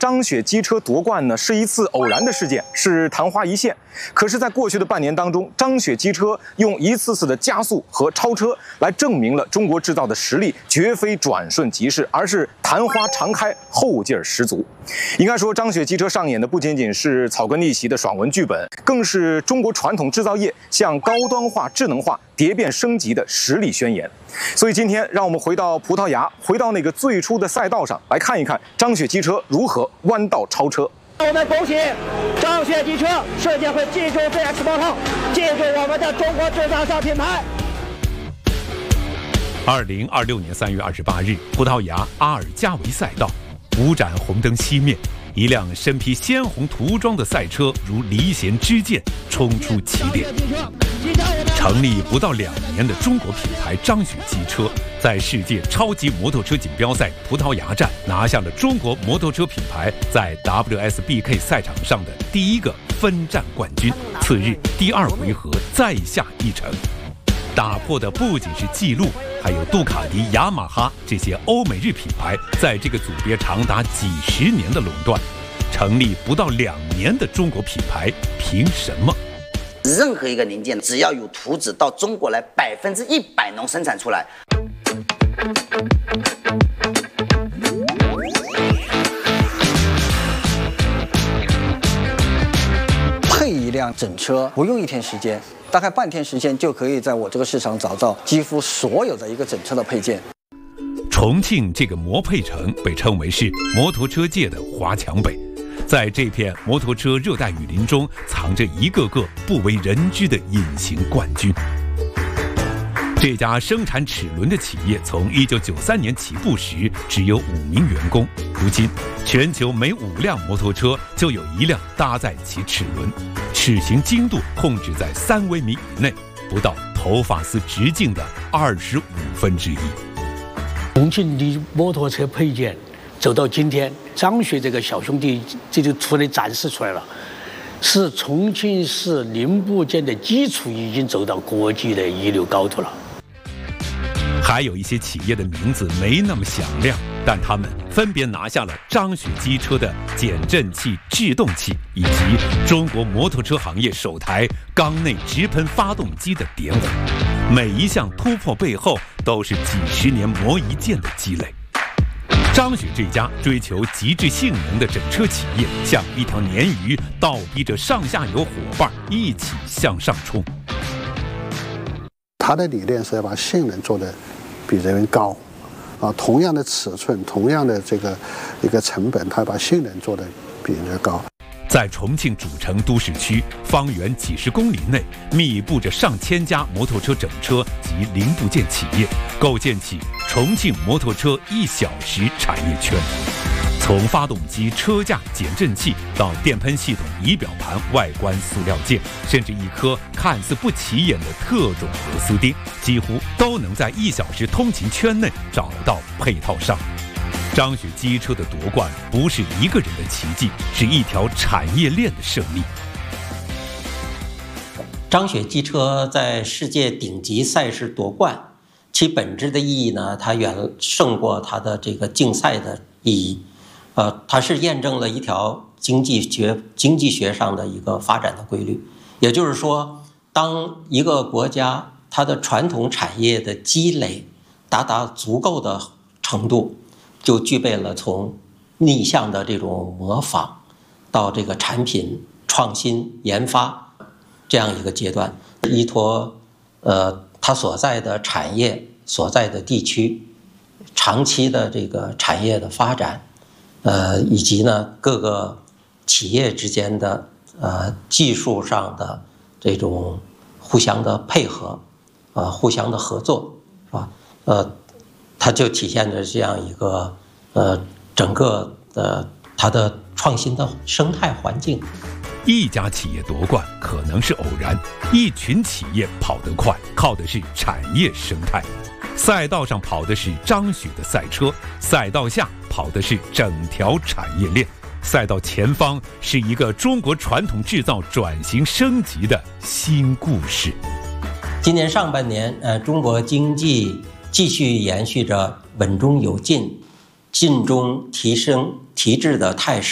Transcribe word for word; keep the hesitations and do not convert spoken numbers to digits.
张雪机车夺冠呢是一次偶然的事件，是昙花一现。可是，在过去的半年当中，张雪机车用一次次的加速和超车来证明了中国制造的实力绝非转瞬即逝，而是昙花常开，后劲儿十足。应该说，张雪机车上演的不仅仅是草根逆袭的爽文剧本，更是中国传统制造业向高端化、智能化蝶变升级的实力宣言。所以今天，让我们回到葡萄牙，回到那个最初的赛道上来看一看张雪机车如何弯道超车。 我们恭喜张雪机车，世界会记住 V X 八号，记住我们的中国制造商品牌。 二零二六年三月二十八日，葡萄牙阿尔加维赛道，五盏红灯熄灭，一辆身披鲜红涂装的赛车如离弦之箭冲出起点。成立不到两年的中国品牌张雪机车，在世界超级摩托车锦标赛葡萄牙站拿下了中国摩托车品牌在 W S B K 赛场上的第一个分站冠军。次日第二回合再下一城，打破的不仅是纪录，还有杜卡迪、雅马哈这些欧美日品牌在这个组别长达几十年的垄断。成立不到两年的中国品牌，凭什么？ 任何一个零件只要有图纸到中国来，百分之一百能生产出来。 配一辆整车不用一天时间，大概半天时间就可以在我这个市场找到几乎所有的一个整车的配件。 重庆这个摩配城被称为是摩托车界的华强北。在这片摩托车热带雨林中，藏着一个个不为人知的隐形冠军。这家生产齿轮的企业从一九九三年起步时只有五名员工，如今全球每五辆摩托车就有一辆搭载其齿轮，齿形精度控制在三微米以内，不到头发丝直径的二十五分之一。 重庆的摩托车配件走到今天，张雪这个小兄弟这就出来展示出来了，是重庆市零部件的基础已经走到国际的一流高度了。 还有一些企业的名字没那么响亮，但他们分别拿下了张雪机车的减震器制动器，以及中国摩托车行业首台缸内直喷发动机的点火。每一项突破背后都是几十年磨一剑的积累。张雪这家追求极致性能的整车企业，像一条鲶鱼，倒逼着上下游伙伴一起向上冲。 他的理念是要把性能做得比人们高，啊，同样的尺寸，同样的这个一个成本，他把性能做得比人家高。 在重庆主城都市区，方圆几十公里内，密布着上千家摩托车整车及零部件企业，构建起重庆摩托车一小时产业圈。从发动机、车架、减震器到电喷系统、仪表盘、外观塑料件，甚至一颗看似不起眼的特种螺丝钉，几乎都能在一小时通勤圈内找到配套商。张雪机车的夺冠不是一个人的奇迹，是一条产业链的胜利。 张雪机车在世界顶级赛事夺冠，其本质的意义呢，它远胜过它的这个竞赛的意义。呃，它是验证了一条经济学经济学上的一个发展的规律，也就是说，当一个国家它的传统产业的积累达到足够的程度，就具备了从逆向的这种模仿到这个产品创新研发这样一个阶段，依托呃它所在的产业所在的地区长期的这个产业的发展。呃，以及呢各个企业之间的呃技术上的这种互相的配合，啊、呃，互相的合作，是吧？呃，它就体现着这样一个呃整个的它的创新的生态环境。 一家企业夺冠可能是偶然，一群企业跑得快，靠的是产业生态。赛道上跑的是张雪的赛车，赛道下跑的是整条产业链，赛道前方是一个中国传统制造转型升级的新故事。 今年上半年，呃，中国经济继续延续着稳中有进、进中提升提质的态势。